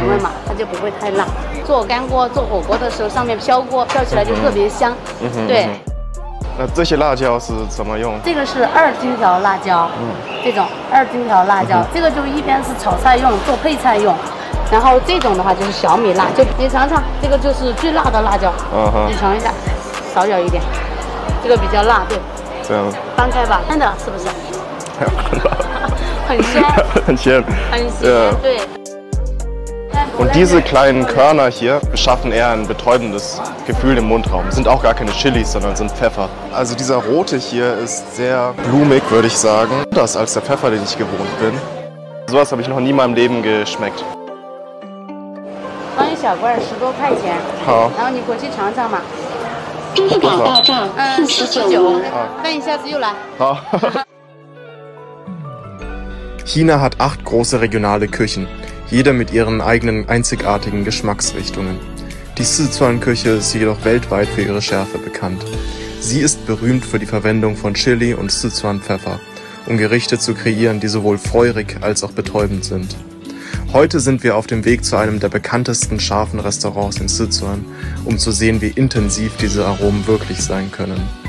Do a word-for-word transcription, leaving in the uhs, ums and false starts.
提味嘛，它就不会太辣。做干锅、做火锅的时候，上面飘锅，飘起来就特别香。 嗯哼， 对。 嗯那这些辣椒是怎么用？ 这个是二荆条辣椒，嗯，这种二荆条辣椒，嗯、这个就一般是炒菜用，做配菜用。然后这种的话就是小米辣，就你尝尝，这个就是最辣的辣椒，嗯哼，你尝一下，少咬一点，这个比较辣，对。 这样。 翻开吧，看的是不是？很鲜， 很鲜， 很鲜，ja. 对。 Und diese kleinen Körner hier beschaffen eher ein betäubendes Gefühl im Mundraum. Sind auch gar keine Chilis, sondern sind Pfeffer. Also dieser rote hier ist sehr blumig, würde ich sagen. Anders als der Pfeffer, den ich gewohnt bin. Sowas habe ich noch nie in meinem Leben geschmeckt. 装一小罐十多块钱。 好。 然后你回去尝尝嘛。 珠宝大账四十九。 那你下次又来。 好。 China hat acht große regionale Küchen, jede mit ihren eigenen einzigartigen Geschmacksrichtungen. Die Sichuan-Küche ist jedoch weltweit für ihre Schärfe bekannt. Sie ist berühmt für die Verwendung von Chili und Sichuan-Pfeffer, um Gerichte zu kreieren, die sowohl feurig als auch betäubend sind. Heute sind wir auf dem Weg zu einem der bekanntesten scharfen Restaurants in Sichuan, um zu sehen, wie intensiv diese Aromen wirklich sein können.